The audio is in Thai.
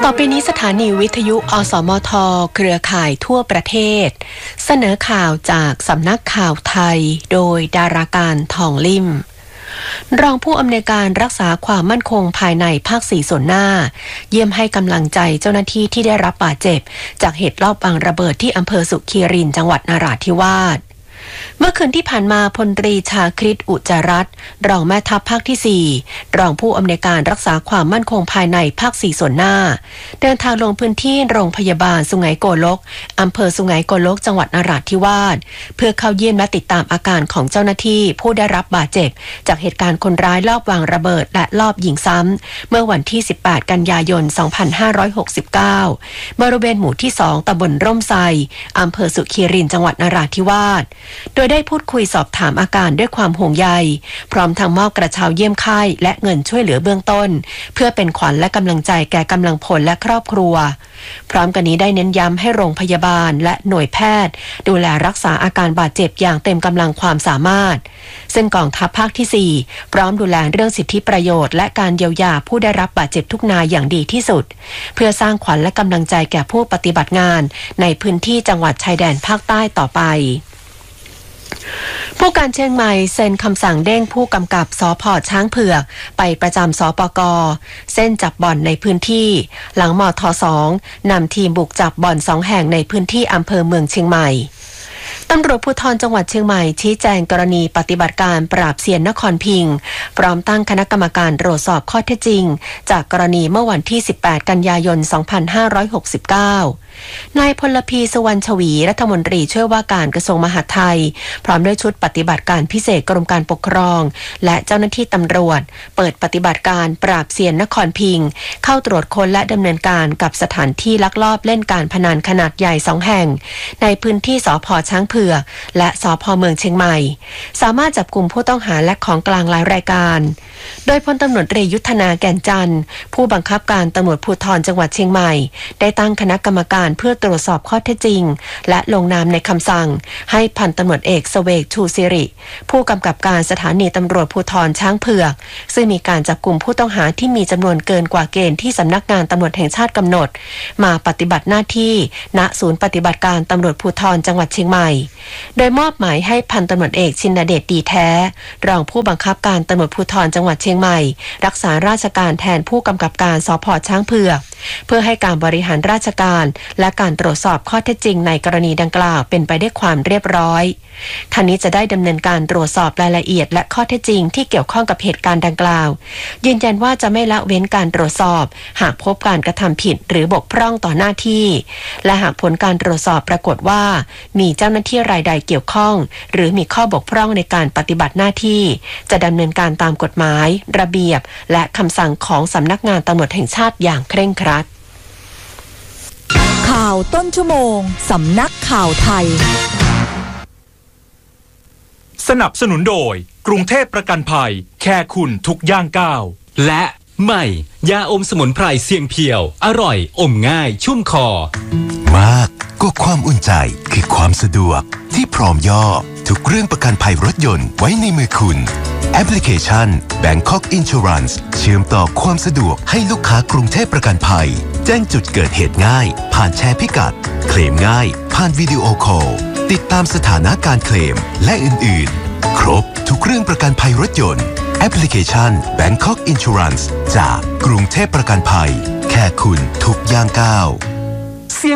ต่อไปนี้สถานีวิทยุอสมทเครือข่ายทั่วประเทศเสนอข่าวจากสำนักข่าวไทยโดยดาราการทองลิ่มรองผู้อำนวยการรักษาความมั่นคงภายในภาค4ส่วนหน้าเยี่ยมให้กำลังใจเจ้าหน้าที่ที่ได้รับบาดเจ็บจากเหตุลอบวางระเบิดที่อำเภอสุขีรินจังหวัดนราธิวาสเมื่อคืนที่ผ่านมาพลตรีชาคริตอุจจารัตน์รองแม่ทัพภาคที่4รองผู้อำนวยการรักษาความมั่นคงภายในภาค4ส่วนหน้าเดินทางลงพื้นที่โรงพยาบาลสุไหงโกลกอำเภอสุไหงโกลกจังหวัดนราธิวาสเพื่อเข้าเยี่ยมและติดตามอาการของเจ้าหน้าที่ผู้ได้รับบาดเจ็บจากเหตุการณ์คนร้ายลอบวางระเบิดและลอบยิงซ้ำเมื่อวันที่18กันยายน2569บริเวณหมู่ที่2ตำบลร่มไทรอำเภอสุขีรินจังหวัดนราธิวาสโดยได้พูดคุยสอบถามอาการด้วยความห่วงใยพร้อมทั้งมอบกระเช้าเยี่ยมไข้และเงินช่วยเหลือเบื้องต้นเพื่อเป็นขวัญและกำลังใจแก่กำลังพลและครอบครัวพร้อมกันนี้ได้เน้นย้ำให้โรงพยาบาลและหน่วยแพทย์ดูแลรักษาอาการบาดเจ็บอย่างเต็มกำลังความสามารถซึ่งกองทัพภาคที่4พร้อมดูแลเรื่องสิทธิประโยชน์และการเยียวยาผู้ได้รับบาดเจ็บทุกนายอย่างดีที่สุดเพื่อสร้างขวัญและกำลังใจแก่ผู้ปฏิบัติงานในพื้นที่จังหวัดชายแดนภาคใต้ต่อไปผู้การเชียงใหม่เซ็นคำสั่งเด้งผู้กำกับสภ.ช้างเผือกไปประจำสปก.เส้นจับบ่อนในพื้นที่หลังมท2นำทีมบุกจับบ่อน2แห่งในพื้นที่อำเภอเมืองเชียงใหม่ตำรวจภูธรจังหวัดเชียงใหม่ชี้แจงกรณีปฏิบัติการปราบเซียนนครพิงค์พร้อมตั้งคณะกรรมการตรวจสอบข้อเท็จจริงจากกรณีเมื่อวันที่18กันยายน2569นายพลพีสุวรรณชวีรัฐมนตรีช่วยว่าการกระทรวงมหาดไทยพร้อมด้วยชุดปฏิบัติการพิเศษกรมการปกครองและเจ้าหน้าที่ตำรวจเปิดปฏิบัติการปราบเซียนนครพิงค์เข้าตรวจค้นและดำเนินการกับสถานที่ลักลอบเล่นการพนันขนาดใหญ่2แห่งในพื้นที่สภ.ช้างเผือกและสภ.เมืองเชียงใหม่สามารถจับกุมผู้ต้องหาและของกลางหลายรายการโดยพลตำรวจเอกยุทธนาแก่นจันทร์ผู้บังคับการตำรวจภูธรจังหวัดเชียงใหม่ได้ตั้งคณะกรรมการเพื่อตรวจสอบข้อเท็จจริงและลงนามในคำสั่งให้พันตำรวจเอกเสวกชูสิริผู้กำกับการสถานีตำรวจภูธรช้างเผือกซึ่งมีการจับกุมผู้ต้องหาที่มีจำนวนเกินกว่าเกณฑ์ที่สำนักงานตำรวจแห่งชาติกำหนดมาปฏิบัติหน้าที่ณศูนย์ปฏิบัติการตำรวจภูธรจังหวัดเชียงใหม่โดยมอบหมายให้พันตำรวจเอกชินเดชดีแท้รองผู้บังคับการตำรวจภูธรจังหวัดเชียงใหม่รักษาราชการแทนผู้กำกับการสภ.ช้างเผือกเพื่อให้การบริหารราชการและการตรวจสอบข้อเท็จจริงในกรณีดังกล่าวเป็นไปด้วยความเรียบร้อยทั้งนี้จะได้ดำเนินการตรวจสอบรายละเอียดและข้อเท็จจริงที่เกี่ยวข้องกับเหตุการณ์ดังกล่าวยืนยันว่าจะไม่ละเว้นการตรวจสอบหากพบการกระทำผิดหรือบกพร่องต่อหน้าที่และหากผลการตรวจสอบปรากฏว่ามีเจ้าหน้าที่รายใดเกี่ยวข้องหรือมีข้อบกพร่องในการปฏิบัติหน้าที่จะดำเนินการตามกฎหมายระเบียบและคำสั่งของสำนักงานตำรวจแห่งชาติอย่างเคร่งครัดข่าวต้นชั่วโมงสำนักข่าวไทยสนับสนุนโดยกรุงเทพประกันภัยแค่คุณทุกย่างก้าวและใหม่ยาอมสมุนไพรเสียงเพียวอร่อยอมง่ายชุ่มคอมากก็ความอุ่นใจคือความสะดวกที่พร้อมย่อทุกเรื่องประกันภัยรถยนต์ไว้ในมือคุณแอปพลิเคชัน Bangkok Insurance เชื่อมต่อความสะดวกให้ลูกค้ากรุงเทพประกันภัยแจ้งจุดเกิดเหตุง่ายผ่านแชร์พิกัดเคลมง่ายผ่านวิดีโอคอลติดตามสถานะการเคลมและอื่นๆครบทุกเรื่องประกันภัยรถยนต์แอปพลิเคชัน Bangkok Insurance จากกรุงเทพประกันภัยแค่คุณทุกย่างก้าว